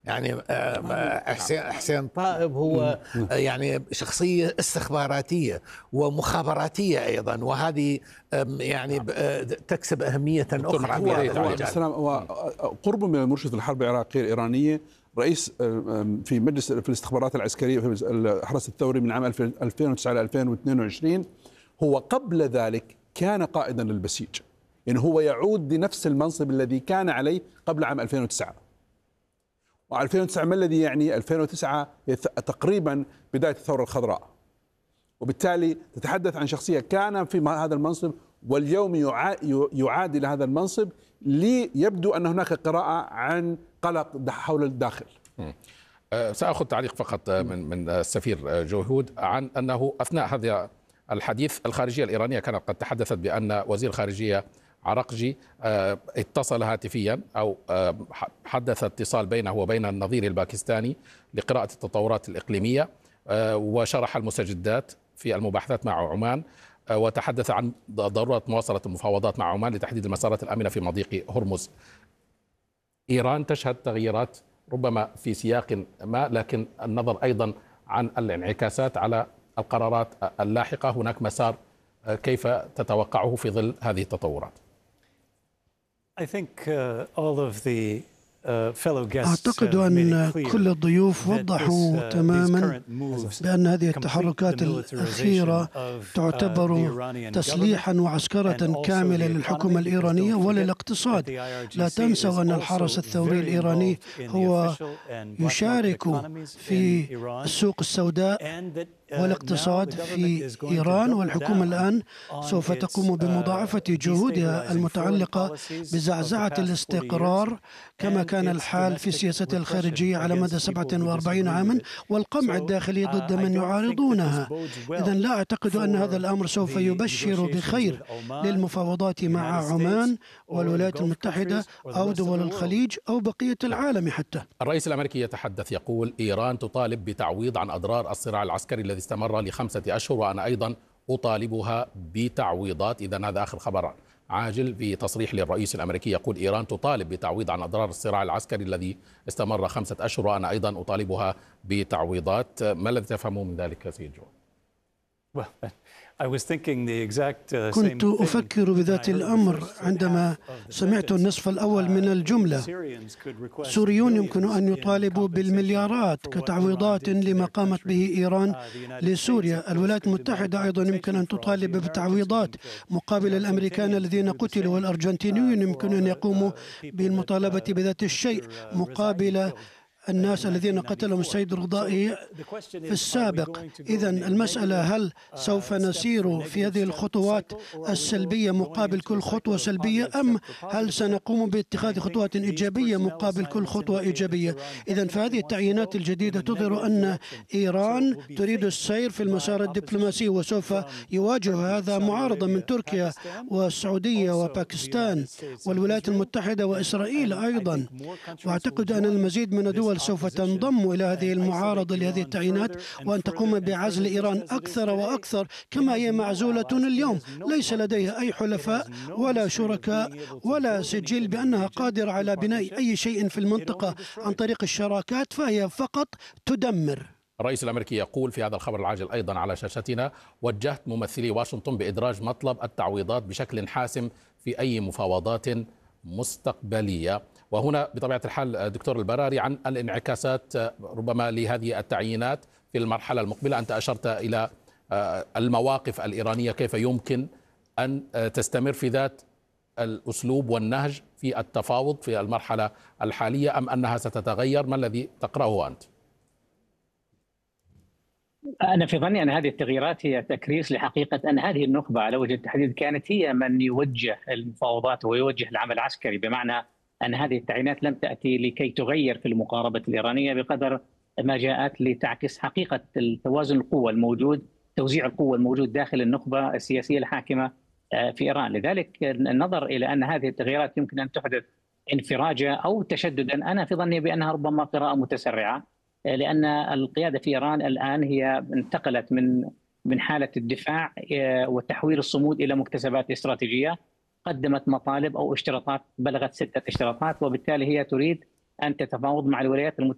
يعني حسين طائب هو يعني شخصية استخباراتية ومخابراتية أيضا، وهذه يعني تكسب أهمية أخرى في هذا المجال. قرب من المرشد الحرب العراقية الإيرانية، رئيس في مجلس في الاستخبارات العسكرية في الحرس الثوري من عام 2009 إلى 2022. هو قبل ذلك كان قائدا للبسيج، يعني هو يعود لنفس المنصب الذي كان عليه قبل عام 2009. و2009 ما الذي يعني 2009 تقريبا بداية الثورة الخضراء، وبالتالي تتحدث عن شخصية كان في هذا المنصب واليوم يعاد إلى هذا المنصب. ليبدو أن هناك قراءة عن قلق حول الداخل. سأخذ تعليق فقط من السفير جوهود عن أنه أثناء هذا الحديث الخارجية الإيرانية كانت قد تحدثت بأن وزير الخارجية عرقجي اتصل هاتفيا أو حدث اتصال بينه وبين النظير الباكستاني لقراءة التطورات الإقليمية، وشرح المستجدات في المباحثات مع عمان، وتحدث عن ضرورة مواصلة المفاوضات مع عمان لتحديد المسارات الآمنة في مضيق هرمز. إيران تشهد تغييرات ربما في سياق ما، لكن النظر أيضا عن الانعكاسات على القرارات اللاحقة، هناك مسار كيف تتوقعه في ظل هذه التطورات؟ أعتقد أن كل الضيوف وضحوا تماما بأن هذه التحركات الأخيرة تعتبر تسليحا وعسكرة كاملة للحكومة الإيرانية وللاقتصاد. لا تنسوا أن الحرس الثوري الإيراني هو يشارك في السوق السوداء والاقتصاد في إيران، والحكومة الآن سوف تقوم بمضاعفة جهودها المتعلقة بزعزعة الاستقرار كما كان الحال في سياستها الخارجية على مدى 47 عاما، والقمع الداخلي ضد من يعارضونها. إذن لا أعتقد أن هذا الأمر سوف يبشر بخير للمفاوضات مع عمان والولايات المتحدة أو دول الخليج أو بقية العالم حتى. الرئيس الأمريكي يتحدث، يقول إيران تطالب بتعويض عن أضرار الصراع العسكري الذي استمر ل5 أشهر، وأنا أيضا أطالبها بتعويضات. إذن هذا آخر خبر عاجل في تصريح للرئيس الأمريكي، يقول إيران تطالب بتعويض عن أضرار الصراع العسكري الذي استمر 5 أشهر، وأنا أيضا أطالبها بتعويضات. ما الذي تفهمه من ذلك سيد جو؟ كنت أفكر بذات الأمر عندما سمعت النصف الأول من الجملة. السوريون يمكن أن يطالبوا بالمليارات كتعويضات لما قامت به إيران لسوريا. الولايات المتحدة أيضا يمكن أن تطالب بتعويضات مقابل الأمريكان الذين قتلوا، والأرجنتينيون يمكن أن يقوموا بالمطالبة بذات الشيء مقابل الناس الذين قتلهم السيد الرضائي في السابق. إذن المسألة هل سوف نسير في هذه الخطوات السلبية مقابل كل خطوة سلبية، أم هل سنقوم باتخاذ خطوات إيجابية مقابل كل خطوة إيجابية؟ إذن فهذه التعيينات الجديدة تظهر أن إيران تريد السير في المسار الدبلوماسي، وسوف يواجه هذا معارضة من تركيا والسعودية وباكستان والولايات المتحدة وإسرائيل أيضا. وأعتقد أن المزيد من الدول سوف تنضم إلى هذه المعارضة لهذه التعيينات، وأن تقوم بعزل إيران أكثر وأكثر كما هي معزولة اليوم. ليس لديها أي حلفاء ولا شركاء ولا سجل بأنها قادرة على بناء أي شيء في المنطقة عن طريق الشراكات، فهي فقط تدمر. الرئيس الأمريكي يقول في هذا الخبر العاجل أيضا على شاشتنا: وجهت ممثلي واشنطن بإدراج مطلب التعويضات بشكل حاسم في أي مفاوضات مستقبلية. وهنا بطبيعة الحال دكتور البراري، عن الانعكاسات ربما لهذه التعيينات في المرحلة المقبلة. أنت أشرت إلى المواقف الإيرانية كيف يمكن أن تستمر في ذات الأسلوب والنهج في التفاوض في المرحلة الحالية، أم أنها ستتغير؟ ما الذي تقرأه أنت؟ أنا في ظني أن هذه التغييرات هي تكريس لحقيقة أن هذه النخبة على وجه التحديد كانت هي من يوجه المفاوضات ويوجه العمل العسكري، بمعنى أن هذه التعيينات لم تأتي لكي تغير في المقاربة الإيرانية بقدر ما جاءت لتعكس حقيقة التوازن القوة الموجود، توزيع القوة الموجود داخل النخبة السياسية الحاكمة في إيران. لذلك النظر إلى أن هذه التغييرات يمكن أن تحدث انفراجا أو تشددا، أنا في ظني بأنها ربما قراءة متسرعة، لأن القيادة في إيران الآن هي انتقلت من حالة الدفاع وتحويل الصمود إلى مكتسبات استراتيجية. قدمت مطالب أو اشتراطات بلغت 6 اشتراطات، وبالتالي هي تريد أن تتفاوض مع الولايات المتحدة